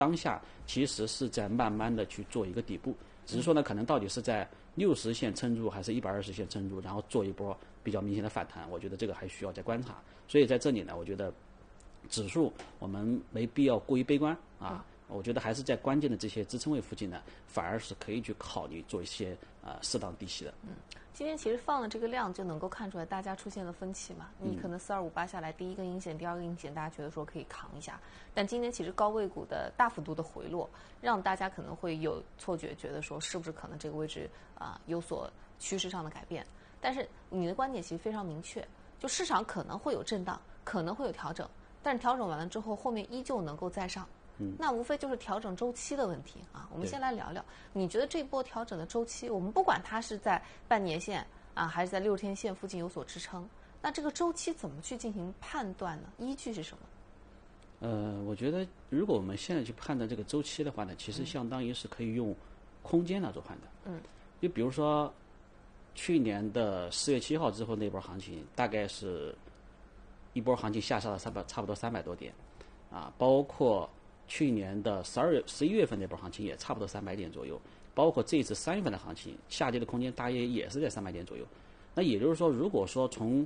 当下其实是在慢慢的去做一个底部，只是说呢，可能到底是在60线撑住还是120线撑住，然后做一波比较明显的反弹，我觉得这个还需要再观察。所以在这里呢，我觉得指数我们没必要过于悲观啊。我觉得还是在关键的这些支撑位附近呢，反而是可以去考虑做一些适当低吸的。 今天其实放了这个量，就能够看出来大家出现了分歧嘛。你可能4258下来，第一个阴线、第二个阴线，大家觉得说可以扛一下，但今天其实高位股的大幅度的回落，让大家可能会有错觉，觉得说是不是可能这个位置有所趋势上的改变。但是你的观点其实非常明确，就市场可能会有震荡，可能会有调整，但是调整完了之后，后面依旧能够再上。那无非就是调整周期的问题啊。我们先来聊聊，你觉得这波调整的周期，我们不管它是在半年线还是在60天线附近有所支撑，那这个周期怎么去进行判断呢？依据是什么？ 我觉得如果我们现在去判断这个周期的话呢，其实相当于是可以用空间来做判断。就比如说去年的4月7号之后那波行情，大概是一波行情下杀了差不多300多点包括去年的11月份那波行情也差不多300点左右，包括这次3月份的行情下跌的空间大约也是在300点左右。那也就是说，如果说从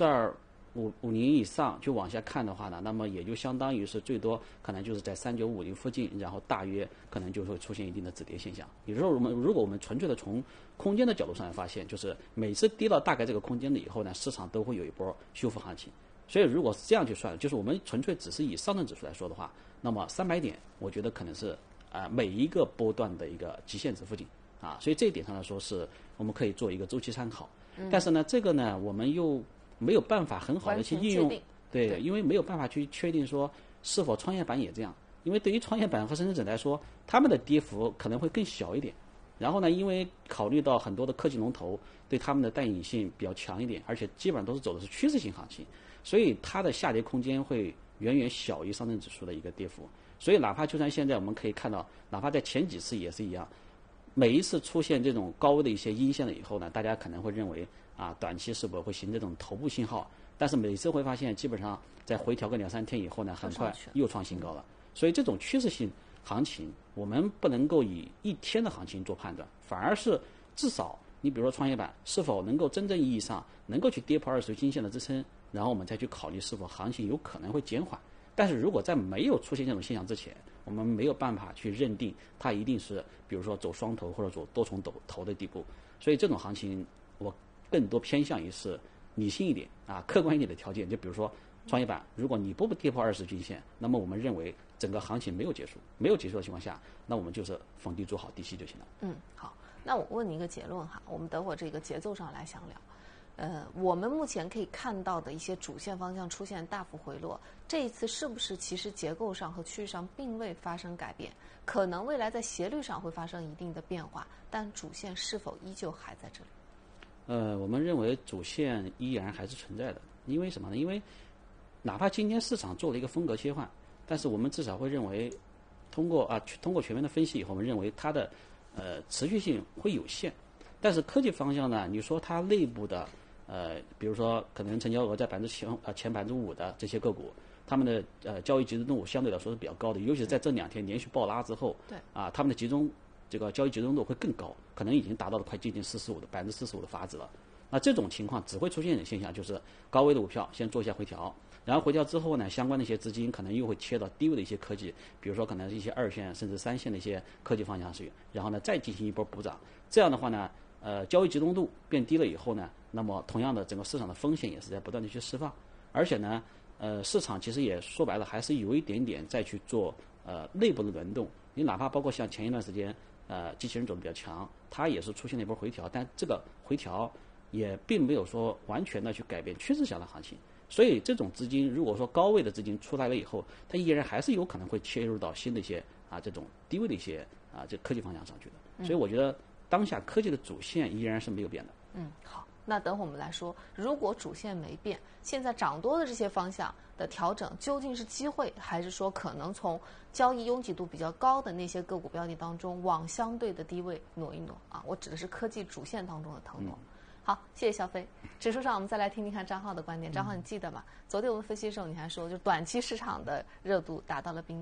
42550以上就往下看的话呢，那么也就相当于是最多可能就是在3950附近，然后大约可能就会出现一定的止跌现象。也就是说，如果我们纯粹的从空间的角度上来发现，就是每次跌到大概这个空间了以后呢，市场都会有一波修复行情。所以如果是这样去算，就是我们纯粹只是以上证指数来说的话，那么300点我觉得可能是每一个波段的一个极限值附近所以这一点上来说是我们可以做一个周期参考。但是呢，这个呢我们又没有办法很好的去应用，对，因为没有办法去确定说是否创业板也这样，因为对于创业板和深圳指来说，他们的跌幅可能会更小一点。然后呢，因为考虑到很多的科技龙头对他们的带引性比较强一点，而且基本上都是走的是趋势性行情，所以它的下跌空间会远远小于上证指数的一个跌幅。所以哪怕就算现在我们可以看到，哪怕在前几次也是一样，每一次出现这种高的一些阴线了以后呢，大家可能会认为短期是否会形成这种头部信号，但是每次会发现基本上在回调个2-3天以后呢，很快又创新高了。所以这种趋势性行情我们不能够以一天的行情做判断，反而是至少你比如说创业板是否能够真正意义上能够去跌破20日均线的支撑，然后我们再去考虑是否行情有可能会减缓。但是如果在没有出现这种现象之前，我们没有办法去认定它一定是比如说走双头或者走多重头的底部。所以这种行情我更多偏向于是理性一点客观一点的条件。就比如说创业板，如果你不跌破20日均线，那么我们认为整个行情没有结束的情况下，那我们就是逢低做好低吸就行了。 好，那我问你一个结论哈，我们等会儿这个节奏上来详聊。我们目前可以看到的一些主线方向出现大幅回落，这一次是不是其实结构上和趋势上并未发生改变？可能未来在斜率上会发生一定的变化，但主线是否依旧还在这里？ 我们认为主线依然还是存在的。因为什么呢？因为哪怕今天市场做了一个风格切换，但是我们至少会认为通过全面的分析以后，我们认为它的持续性会有限。但是科技方向呢，你说它内部的比如说可能成交额在前5%的这些个股，他们的交易集中度相对来说是比较高的，尤其是在这2天连续暴拉之后， 对他们的这个交易集中度会更高，可能已经达到了快接近45%的阀值了。那这种情况只会出现一种现象，就是高位的股票先做一下回调，然后回调之后呢，相关的一些资金可能又会切到低位的一些科技，比如说可能是一些2线甚至3线的一些科技方向去，然后呢再进行一波补涨。这样的话呢，交易集中度变低了以后呢，那么同样的整个市场的风险也是在不断的去释放，而且呢，市场其实也说白了还是有一点点再去做内部的轮动。你哪怕包括像前一段时间机器人走的比较强，它也是出现了一波回调，但这个回调也并没有说完全的去改变趋势下的行情。所以这种资金如果说高位的资金出来了以后，它依然还是有可能会切入到新的一些这种低位的一些这科技方向上去的。所以我觉得当下科技的主线依然是没有变的。 好，那等会我们来说，如果主线没变，现在涨多的这些方向的调整究竟是机会，还是说可能从交易拥挤度比较高的那些个股标的当中往相对的低位挪一挪我指的是科技主线当中的腾挪。好，谢谢小飞。指数上我们再来听听看张浩的观点。张浩，你记得吗？昨天我们分析的时候你还说，就短期市场的热度达到了冰点。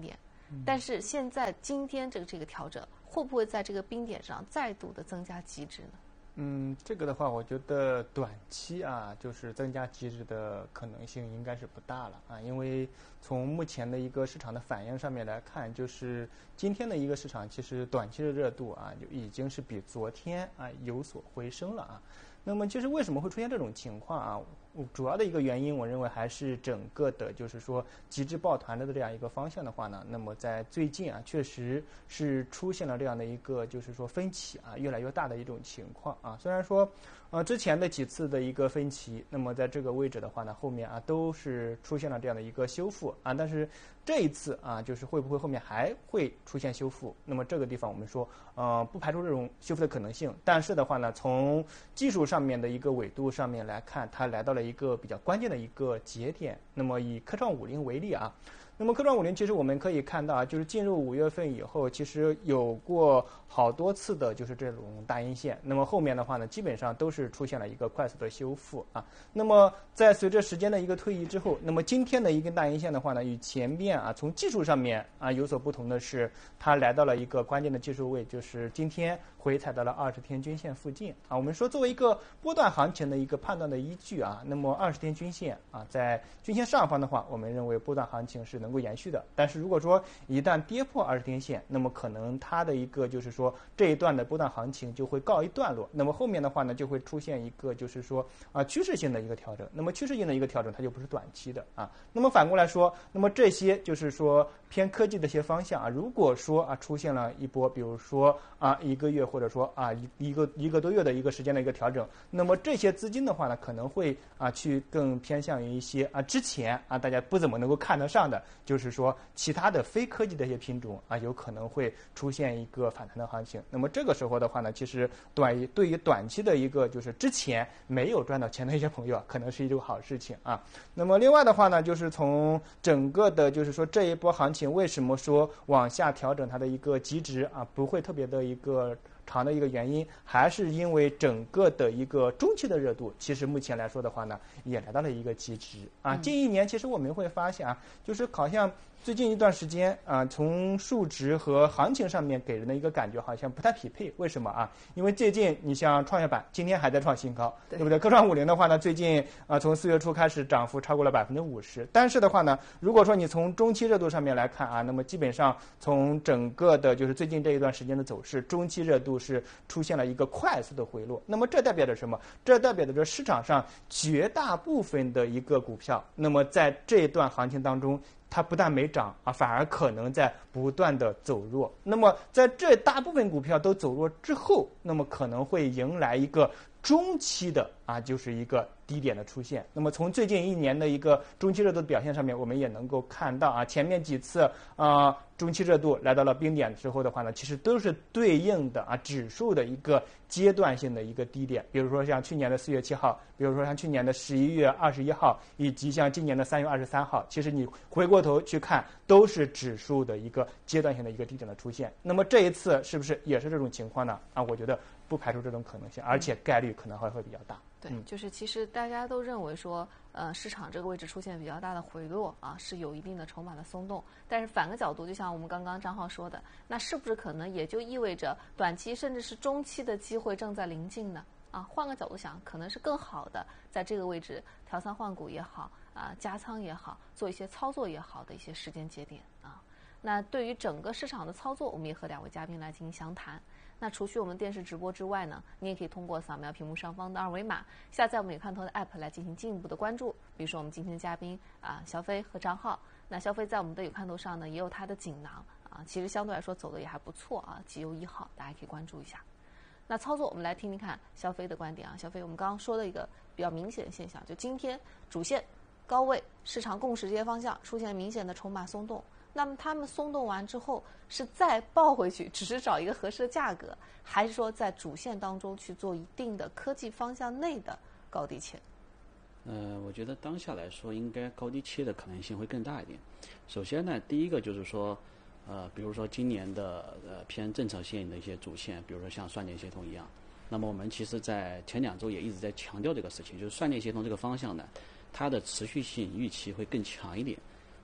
但是现在今天这个调整，会不会在这个冰点上再度的增加极值呢？ 这个的话，我觉得短期就是增加极值的可能性应该是不大了因为从目前的一个市场的反应上面来看，就是今天的一个市场其实短期的热度就已经是比昨天有所回升了那么其实为什么会出现这种情况主要的一个原因，我认为还是整个的，就是说极致抱团的这样一个方向的话呢，那么在最近确实是出现了这样的一个，就是说分歧越来越大的一种情况虽然说之前的几次的一个分歧，那么在这个位置的话呢，后面都是出现了这样的一个修复但是这一次就是会不会后面还会出现修复？那么这个地方我们说不排除这种修复的可能性，但是的话呢，从技术上面的一个纬度上面来看，它来到了一个比较关键的一个节点。那么以科创50为例那么科创50其实我们可以看到就是进入5月份以后，其实有过好多次的就是这种大阴线，那么后面的话呢，基本上都是出现了一个快速的修复那么在随着时间的一个推移之后，那么今天的一根大阴线的话呢，与前面从技术上面有所不同的是，它来到了一个关键的技术位，就是今天回踩到了20天均线附近我们说作为一个波段行情的一个判断的依据那么20天均线在均线上方的话，我们认为波段行情是能够延续的。但是如果说一旦跌破20天线，那么可能它的一个就是说这一段的波段行情就会告一段落，那么后面的话呢，就会出现一个就是说趋势性的一个调整。那么趋势性的一个调整，它就不是短期的那么反过来说，那么这些就是说偏科技的一些方向如果说出现了一波，比如说1个月或者说一个多月的一个时间的一个调整，那么这些资金的话呢，可能会去更偏向于一些之前大家不怎么能够看得上的，就是说其他的非科技的一些品种有可能会出现一个反弹的行情。那么这个时候的话呢，其实对于短期的一个就是之前没有赚到钱的一些朋友可能是一种好事情那么另外的话呢，就是从整个的就是说这一波行情为什么说往下调整它的一个极值不会特别的一个长的一个原因，还是因为整个的一个中期的热度，其实目前来说的话呢，也来到了一个极值近一年其实我们会发现就是好像最近一段时间从数值和行情上面给人的一个感觉好像不太匹配。为什么因为最近你像创业板今天还在创新高，对不对？科创50的话呢，最近从4月初开始涨幅超过了50%。但是的话呢，如果说你从中期热度上面来看那么基本上从整个的就是最近这一段时间的走势，中期热度是出现了一个快速的回落。那么这代表着什么？这代表着市场上绝大部分的一个股票，那么在这一段行情当中，它不但没涨反而可能在不断的走弱。那么在这大部分股票都走弱之后，那么可能会迎来一个中期的就是一个低点的出现。那么从最近1年的一个中期热度的表现上面，我们也能够看到前面几次中期热度来到了冰点之后的话呢，其实都是对应的指数的一个阶段性的一个低点。比如说像去年的4月7号，比如说像去年的11月21号，以及像今年的3月23号，其实你回过头去看，都是指数的一个阶段性的一个低点的出现。那么这一次是不是也是这种情况呢？我觉得不排除这种可能性，而且概率可能还会比较大。 对，就是其实大家都认为说，市场这个位置出现比较大的回落是有一定的筹码的松动。但是反个角度，就像我们刚刚张浩说的，那是不是可能也就意味着短期甚至是中期的机会正在临近呢？换个角度想，可能是更好的在这个位置调仓换股也好加仓也好，做一些操作也好的一些时间节点那对于整个市场的操作，我们也和2位嘉宾来进行详谈。那除去我们电视直播之外呢，你也可以通过扫描屏幕上方的2维码，下载我们有看头的 App 来进行进一步的关注。比如说我们今天的嘉宾肖飞和张浩，那肖飞在我们的有看头上呢也有他的锦囊其实相对来说走的也还不错绩优1号，大家可以关注一下。那操作我们来听听看肖飞的观点肖飞，我们刚刚说的一个比较明显的现象，就今天主线高位市场共识这些方向出现明显的筹码松动。那么他们松动完之后是再抱回去，只是找一个合适的价格，还是说在主线当中去做一定的科技方向内的高低切？ 我觉得当下来说，应该高低切的可能性会更大一点。首先呢，第一个就是说，比如说今年的偏政策线的一些主线，比如说像算力协同一样，那么我们其实在前2周也一直在强调这个事情，就是算力协同这个方向呢，它的持续性预期会更强一点。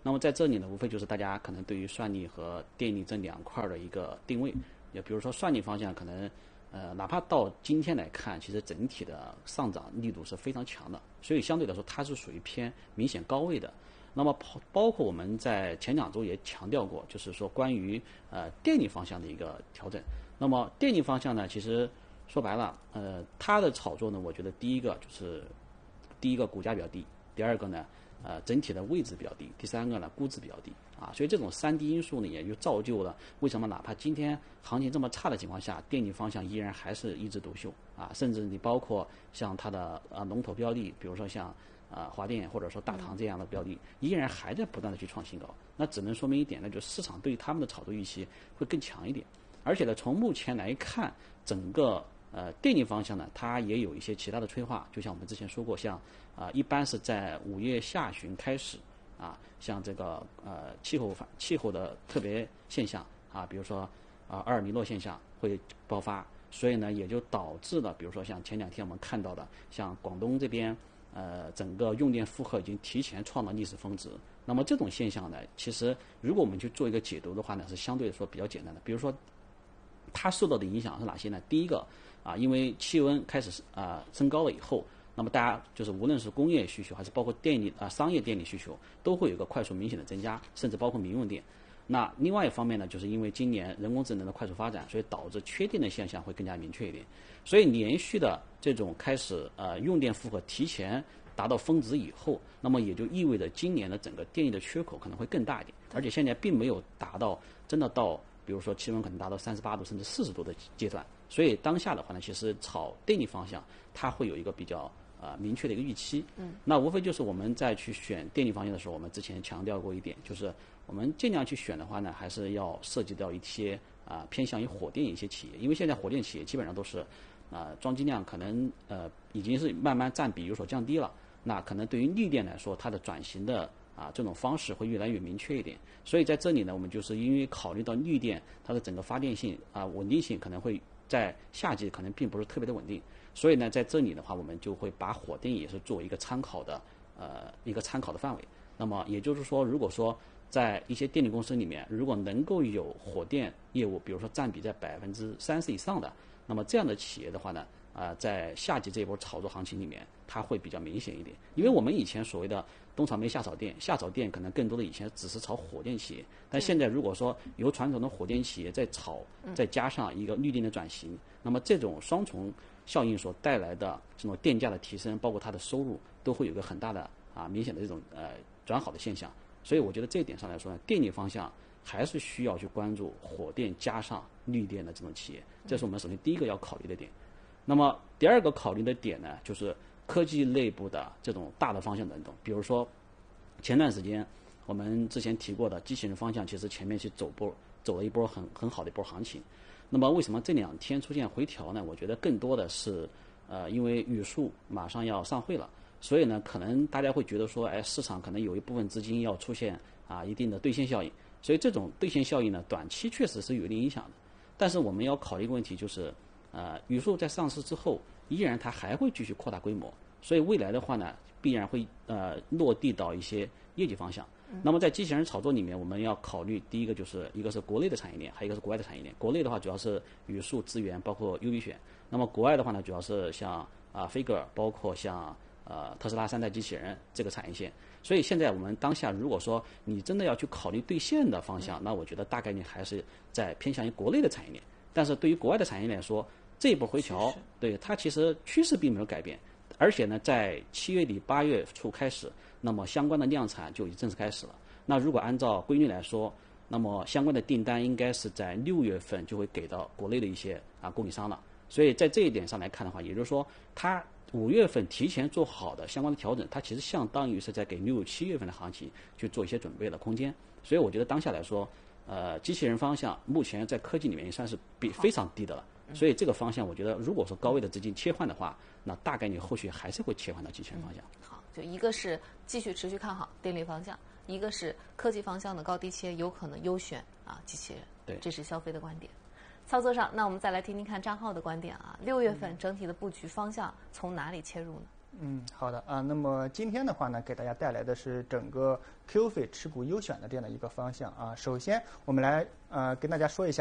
那么在这里呢，无非就是大家可能对于算力和电力这两块的一个定位。也比如说算力方向，可能哪怕到今天来看，其实整体的上涨力度是非常强的，所以相对来说它是属于偏明显高位的。那么包括我们在前2周也强调过，就是说关于电力方向的一个调整。那么电力方向呢，其实说白了，它的炒作呢，我觉得第一个股价比较低，第二个呢，整体的位置比较低，第三个呢，估值比较低啊，所以这种3低因素呢，也就造就了为什么哪怕今天行情这么差的情况下，电力方向依然还是一枝独秀啊，甚至你包括像它的龙头标的，比如说像华电或者说大唐这样的标的，依然还在不断的去创新高，那只能说明一点呢，就是市场对于他们的炒作预期会更强一点，而且呢，从目前来看，整个电力方向呢，它也有一些其他的催化，就像我们之前说过，像一般是在5月下旬开始啊，像这个气候的特别现象啊，比如说阿尔尼诺现象会爆发，所以呢也就导致了，比如说像前2天我们看到的，像广东这边整个用电负荷已经提前创了历史峰值。那么这种现象呢，其实如果我们去做一个解读的话呢，是相对来说比较简单的。比如说它受到的影响是哪些呢？第一个因为气温开始升高了以后，那么大家就是无论是工业需求还是包括电力商业电力需求，都会有一个快速明显的增加，甚至包括民用电。那另外一方面呢，就是因为今年人工智能的快速发展，所以导致缺电的现象会更加明确一点。所以连续的这种开始用电负荷提前达到峰值以后，那么也就意味着今年的整个电力的缺口可能会更大一点，而且现在并没有达到真的到比如说气温可能达到38度甚至40度的阶段，所以当下的话呢，其实炒电力方向它会有一个比较明确的一个预期。那无非就是我们在去选电力方向的时候，我们之前强调过一点，就是我们尽量去选的话呢，还是要涉及到一些偏向于火电一些企业，因为现在火电企业基本上都是装机量可能已经是慢慢占比有所降低了，那可能对于绿电来说，它的转型的这种方式会越来越明确一点。所以在这里呢，我们就是因为考虑到绿电它的整个发电性稳定性可能会在夏季可能并不是特别的稳定，所以呢，在这里的话，我们就会把火电也是作为一个参考的范围。那么也就是说，如果说在一些电力公司里面，如果能够有火电业务，比如说占比在30%以上的，那么这样的企业的话呢，在夏季这一波炒作行情里面，它会比较明显一点。因为我们以前所谓的冬炒煤夏炒电，夏炒电可能更多的以前只是炒火电企业，但现在如果说由传统的火电企业在炒，再加上一个绿电的转型，那么这种双重效应所带来的这种电价的提升，包括它的收入，都会有一个很大的明显的这种转好的现象。所以我觉得这一点上来说呢，电力方向还是需要去关注火电加上绿电的这种企业，这是我们首先第一个要考虑的点。那么第二个考虑的点呢，就是科技内部的这种大的方向等等，比如说前段时间我们之前提过的机器人方向，其实前面去走了一波很好的一波行情。那么为什么这2天出现回调呢？我觉得更多的是因为语数马上要上会了，所以呢，可能大家会觉得说，市场可能有一部分资金要出现一定的兑现效应，所以这种兑现效应呢，短期确实是有一定影响的。但是我们要考虑一个问题，就是语数在上市之后，依然它还会继续扩大规模，所以未来的话呢，必然会落地到一些业绩方向。那么在机器人炒作里面，我们要考虑第一个就是一个是国内的产业链，还有一个是国外的产业链。国内的话主要是语数资源，包括优比选。那么国外的话呢，主要是像飞格尔，包括像特斯拉3代机器人这个产业线。所以现在我们当下如果说你真的要去考虑兑现的方向，那我觉得大概率还是在偏向于国内的产业链。但是对于国外的产业链来说，这一波回调，对它其实趋势并没有改变，而且呢，在7月底8月初开始，那么相关的量产就已经正式开始了。那如果按照规律来说，那么相关的订单应该是在6月份就会给到国内的一些供应商了。所以在这一点上来看的话，也就是说，它5月份提前做好的相关的调整，它其实相当于是在给6、7月份的行情去做一些准备的空间。所以我觉得当下来说，机器人方向目前在科技里面也算是非常低的了。所以这个方向，我觉得如果说高位的资金切换的话，那大概率后续还是会切换到机器人方向。 好，就一个是继续持续看好电力方向，一个是科技方向的高低切有可能优选机器人。 对， 这是消费的观点。操作上，那我们再来听听看张浩的观点6月份整体的布局方向从哪里切入呢？ 好的啊。那么今天的话呢，给大家带来的是整个 QFII持股优选的这样的一个方向啊。首先，我们来跟大家说一下。